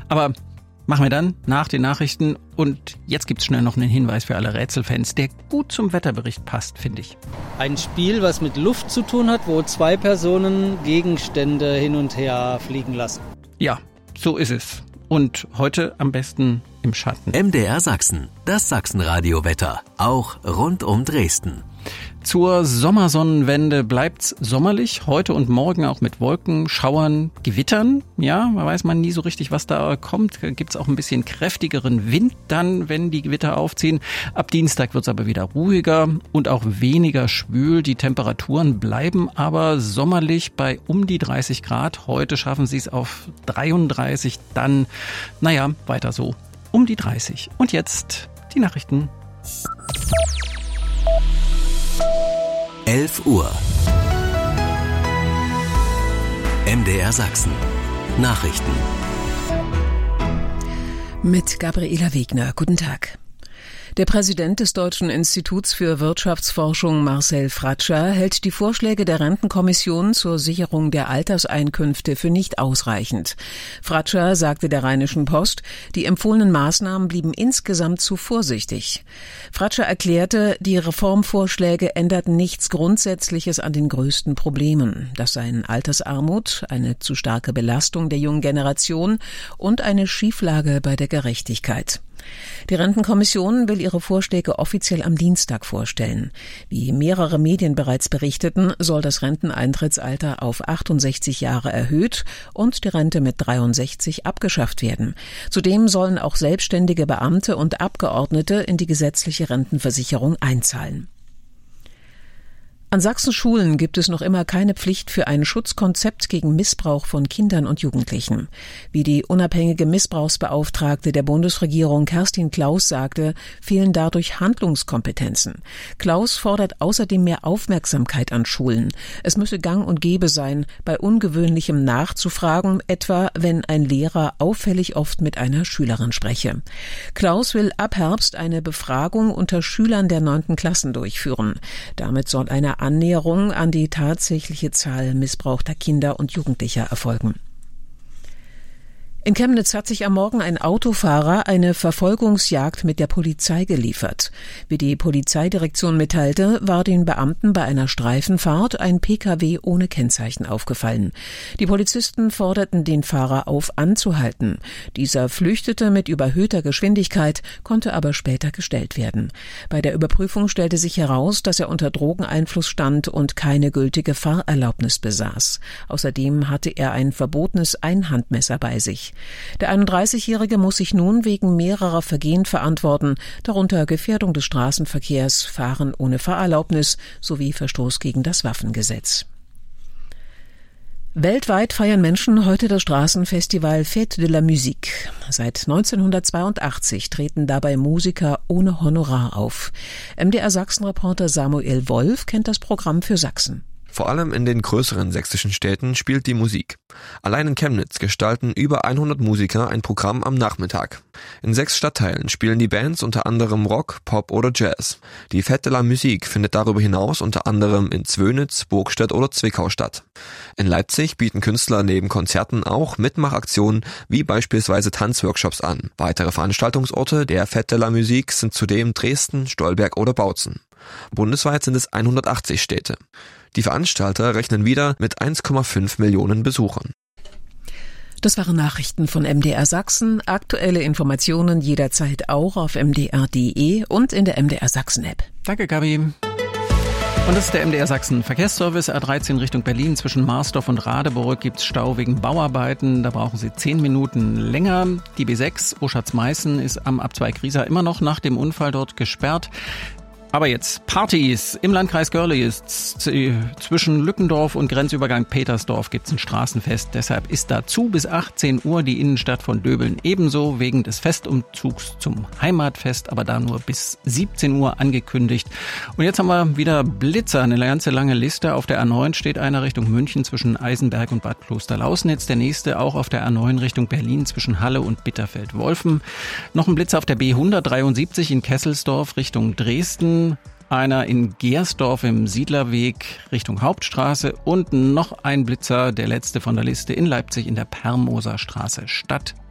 Aber machen wir dann nach den Nachrichten. Und jetzt gibt's schnell noch einen Hinweis für alle Rätselfans, der gut zum Wetterbericht passt, finde ich. Ein Spiel, was mit Luft zu tun hat, wo zwei Personen Gegenstände hin und her fliegen lassen. Ja, so ist es. Und heute am besten im Schatten. MDR Sachsen, das Sachsenradio-Wetter, auch rund um Dresden. Zur Sommersonnenwende bleibt's sommerlich, heute und morgen auch mit Wolken, Schauern, Gewittern. Ja, da weiß man nie so richtig, was da kommt. Gibt's auch ein bisschen kräftigeren Wind dann, wenn die Gewitter aufziehen. Ab Dienstag wird's aber wieder ruhiger und auch weniger schwül. Die Temperaturen bleiben aber sommerlich bei um die 30 Grad. Heute schaffen sie es auf 33, dann, weiter so. Um die 30. Und jetzt die Nachrichten. 11 Uhr. MDR Sachsen. Nachrichten. Mit Gabriela Wegner. Guten Tag. Der Präsident des Deutschen Instituts für Wirtschaftsforschung, Marcel Fratscher, hält die Vorschläge der Rentenkommission zur Sicherung der Alterseinkünfte für nicht ausreichend. Fratscher sagte der Rheinischen Post, die empfohlenen Maßnahmen blieben insgesamt zu vorsichtig. Fratscher erklärte, die Reformvorschläge änderten nichts Grundsätzliches an den größten Problemen. Das seien Altersarmut, eine zu starke Belastung der jungen Generation und eine Schieflage bei der Gerechtigkeit. Die Rentenkommission will ihre Vorschläge offiziell am Dienstag vorstellen. Wie mehrere Medien bereits berichteten, soll das Renteneintrittsalter auf 68 Jahre erhöht und die Rente mit 63 abgeschafft werden. Zudem sollen auch selbstständige Beamte und Abgeordnete in die gesetzliche Rentenversicherung einzahlen. An Sachsen-Schulen gibt es noch immer keine Pflicht für ein Schutzkonzept gegen Missbrauch von Kindern und Jugendlichen. Wie die unabhängige Missbrauchsbeauftragte der Bundesregierung Kerstin Klaus sagte, fehlen dadurch Handlungskompetenzen. Klaus fordert außerdem mehr Aufmerksamkeit an Schulen. Es müsse gang und gäbe sein, bei Ungewöhnlichem nachzufragen, etwa wenn ein Lehrer auffällig oft mit einer Schülerin spreche. Klaus will ab Herbst eine Befragung unter Schülern der 9. Klassen durchführen. Damit soll eine Annäherung an die tatsächliche Zahl missbrauchter Kinder und Jugendlicher erfolgen. In Chemnitz hat sich am Morgen ein Autofahrer eine Verfolgungsjagd mit der Polizei geliefert. Wie die Polizeidirektion mitteilte, war den Beamten bei einer Streifenfahrt ein Pkw ohne Kennzeichen aufgefallen. Die Polizisten forderten den Fahrer auf, anzuhalten. Dieser flüchtete mit überhöhter Geschwindigkeit, konnte aber später gestellt werden. Bei der Überprüfung stellte sich heraus, dass er unter Drogeneinfluss stand und keine gültige Fahrerlaubnis besaß. Außerdem hatte er ein verbotenes Einhandmesser bei sich. Der 31-Jährige muss sich nun wegen mehrerer Vergehen verantworten, darunter Gefährdung des Straßenverkehrs, Fahren ohne Fahrerlaubnis sowie Verstoß gegen das Waffengesetz. Weltweit feiern Menschen heute das Straßenfestival Fête de la Musique. Seit 1982 treten dabei Musiker ohne Honorar auf. MDR Sachsen-Reporter Samuel Wolf kennt das Programm für Sachsen. Vor allem in den größeren sächsischen Städten spielt die Musik. Allein in Chemnitz gestalten über 100 Musiker ein Programm am Nachmittag. In 6 Stadtteilen spielen die Bands unter anderem Rock, Pop oder Jazz. Die Fête de la Musique findet darüber hinaus unter anderem in Zwönitz, Burgstedt oder Zwickau statt. In Leipzig bieten Künstler neben Konzerten auch Mitmachaktionen wie beispielsweise Tanzworkshops an. Weitere Veranstaltungsorte der Fête de la Musique sind zudem Dresden, Stolberg oder Bautzen. Bundesweit sind es 180 Städte. Die Veranstalter rechnen wieder mit 1,5 Millionen Besuchern. Das waren Nachrichten von MDR Sachsen. Aktuelle Informationen jederzeit auch auf mdr.de und in der MDR Sachsen-App. Danke, Gabi. Und das ist der MDR Sachsen Verkehrsservice. A13 Richtung Berlin zwischen Marsdorf und Radeburg gibt's Stau wegen Bauarbeiten. Da brauchen Sie 10 Minuten länger. Die B6 Oschatz-Meißen ist am Abzweig Riesa immer noch nach dem Unfall dort gesperrt. Aber jetzt Partys im Landkreis Görlitz. Zwischen Lückendorf und Grenzübergang Petersdorf gibt's ein Straßenfest. Deshalb ist dazu bis 18 Uhr die Innenstadt von Döbeln ebenso wegen des Festumzugs zum Heimatfest, aber da nur bis 17 Uhr angekündigt. Und jetzt haben wir wieder Blitzer, eine ganze lange Liste. Auf der A9 steht einer Richtung München zwischen Eisenberg und Bad Klosterlausnitz. Der nächste auch auf der A9 Richtung Berlin zwischen Halle und Bitterfeld-Wolfen. Noch ein Blitzer auf der B173 in Kesselsdorf Richtung Dresden. Einer in Gersdorf im Siedlerweg Richtung Hauptstraße und noch ein Blitzer, der letzte von der Liste in Leipzig in der Permoser Straße Stadt.